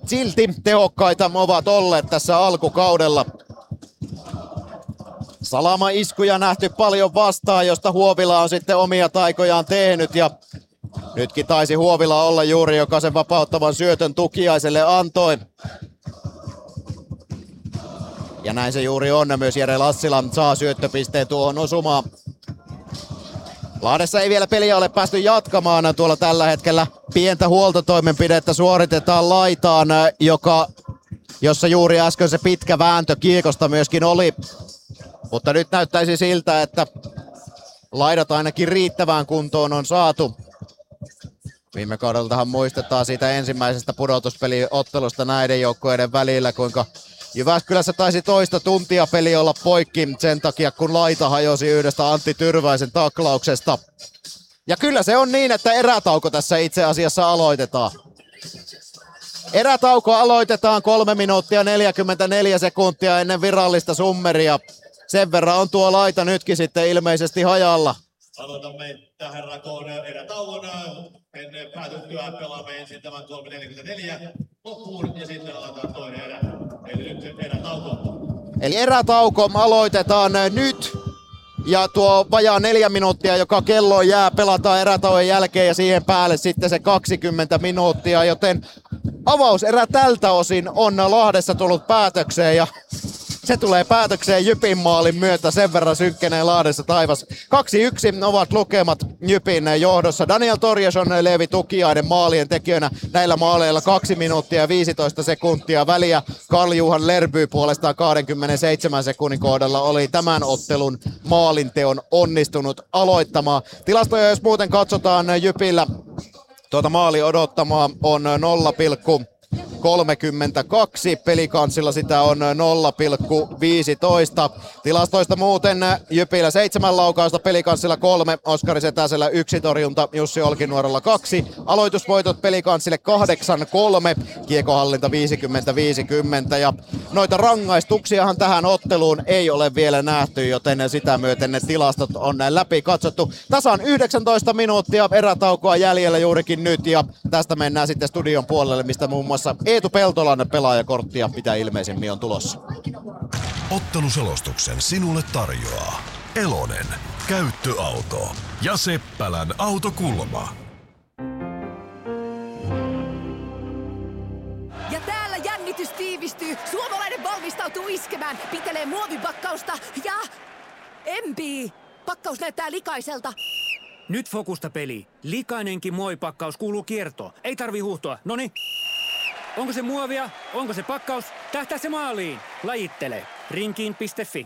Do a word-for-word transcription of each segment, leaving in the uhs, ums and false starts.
silti tehokkaita ovat olleet tässä alkukaudella. Salama-iskuja nähty paljon vastaan, josta Huovila on sitten omia taikojaan tehnyt. Ja nytkin taisi Huovila olla juuri, joka sen vapauttavan syötön Tukiaiselle antoi. Ja näin se juuri on. Myös Jere Lassila saa syöttöpisteen tuohon osumaan. Lahdessa ei vielä peliä ole päästy jatkamaan. Tuolla tällä hetkellä pientä huoltotoimenpidettä suoritetaan laitaan, joka, jossa juuri äsken se pitkä vääntö kiekosta myöskin oli. Mutta nyt näyttäisi siltä, että laidat ainakin riittävään kuntoon on saatu. Viime kaudeltahan muistetaan siitä ensimmäisestä pudotuspeliottelusta näiden joukkueiden välillä, kuinka Jyväskylässä taisi toista tuntia peli olla poikki sen takia, kun laita hajosi yhdestä Antti Tyrväisen taklauksesta. Ja kyllä se on niin, että erätauko tässä itse asiassa aloitetaan. Erätauko aloitetaan kolme minuuttia neljäkymmentäneljä sekuntia ennen virallista summeria. Sen verran on tuo laita nytkin sitten ilmeisesti hajalla. Aloitamme tähän rakoon erätauon. Ennen päätyttyä pelaamme ensin tämän kolme neljäkymmentäneljä loppuun ja sitten aletaan toinen erä. Eli nyt erätauko. Eli erätauko aloitetaan nyt. Ja tuo vajaa neljä minuuttia, joka kello jää, pelataan erätauon jälkeen ja siihen päälle sitten se kaksikymmentä minuuttia. Joten avauserä tältä osin on Lahdessa tullut päätökseen ja se tulee päätökseen Jypin maalin myötä. Sen verran synkkenee Lahdessa taivas. kaksi yksi ovat lukemat Jypin johdossa. Daniel Torjason, Leevi Tukiainen maalien tekijöinä. Näillä maaleilla kaksi minuuttia ja viisitoista sekuntia väliä. Karl-Juhan Lerby puolestaan kaksikymmentäseitsemän sekunnin kohdalla oli tämän ottelun maalinteon onnistunut aloittamaan. Tilastoja jos muuten katsotaan Jypillä, tuota maali odottamaa on nolla pilkku kolmekymmentäkaksi, Pelikanssilla sitä on nolla pilkku viisitoista. Tilastoista muuten Jypillä seitsemän laukausta, Pelikanssilla kolme, Oskari Setäsellä yksi torjunta, Jussi Olkinuoralla kaksi. Aloitusvoitot Pelikanssille kahdeksan kolme, kiekohallinta viisikymmentä viisikymmentä ja noita rangaistuksiahan tähän otteluun ei ole vielä nähty, joten sitä myöten ne tilastot on läpi katsottu. Tasan yhdeksäntoista minuuttia erätaukoa jäljellä juurikin nyt ja tästä mennään sitten studion puolelle, mistä muun muassa Eetu Peltolan pelaajakorttia mitä ilmeisemmin on tulossa. Otteluselostuksen sinulle tarjoaa Elonen, käyttöauto ja Seppälän autokulma. Ja täällä jännitys tiivistyy. Suomalainen valmistautuu iskemään, pitelee muovipakkausta ja empii. Pakkaus näyttää likaiselta. Nyt fokusta peli. Likainenkin muovipakkaus kuuluu kiertoon. Ei tarvi huuhtoa. Noni. Onko se muovia? Onko se pakkaus? Tähtää se maaliin. Lajittele. Rinkiin piste fi.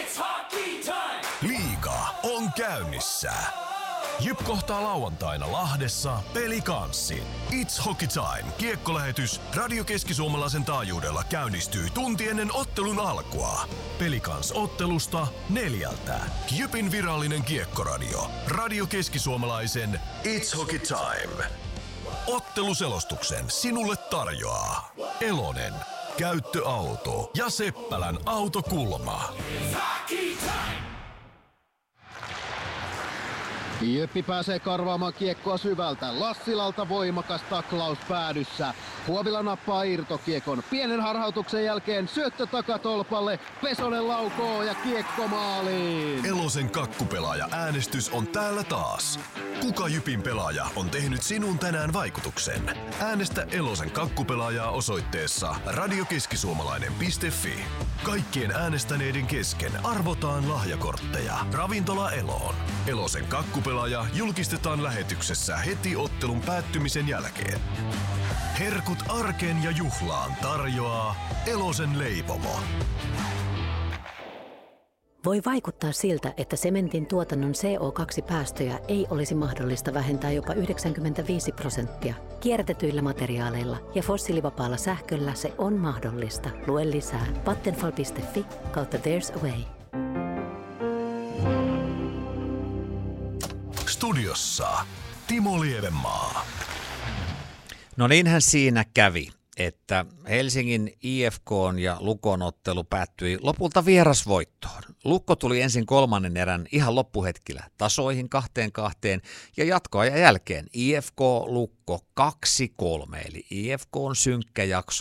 Liiga on käynnissä. Jyp kohtaa lauantaina Lahdessa Pelikanssin. It's Hockey Time -kiekkolähetys Radio Keski-Suomalaisen taajuudella käynnistyy tunti ennen ottelun alkua. Pelikans-ottelusta neljältä. Jypin virallinen kiekkoradio. Radio Keski-Suomalaisen It's Hockey Time. Otteluselostuksen sinulle tarjoaa Elonen, käyttöauto ja Seppälän autokulma. Jyppi pääsee karvaamaan kiekkoa syvältä. Lassilalta voimakas taklaus päädyssä. Huovila nappaa irtokiekon. Pienen harhautuksen jälkeen syöttö takatolpalle. Pesonen laukoo ja kiekko maaliin. Elosen kakkupelaaja äänestys on täällä taas. Kuka Jypin pelaaja on tehnyt sinun tänään vaikutuksen? Äänestä Elosen kakkupelaajaa osoitteessa radiokeskisuomalainen piste fi. Kaikkien äänestäneiden kesken arvotaan lahjakortteja. Ravintola Eloon. Elosen kakkupelaaja julkistetaan lähetyksessä heti ottelun päättymisen jälkeen. Herkut arkeen ja juhlaan tarjoaa Elosen leipomo. Voi vaikuttaa siltä, että sementin tuotannon C O kaksi -päästöjä ei olisi mahdollista vähentää jopa yhdeksänkymmentäviisi prosenttia. Kierrätetyillä materiaaleilla ja fossiilivapaalla sähköllä se on mahdollista. Lue lisää vattenfall piste fi kautta There's a Way. Studiossa Timo Lievenmaa. No niinhän siinä kävi, että Helsingin I F K:n ja Lukon ottelu päättyi lopulta vierasvoittoon. Lukko tuli ensin kolmannen erän ihan loppuhetkillä tasoihin kahteen kahteen ja jatkoajan jälkeen I F K Lukko kaksi kolme, eli I F K:n synkkä jakso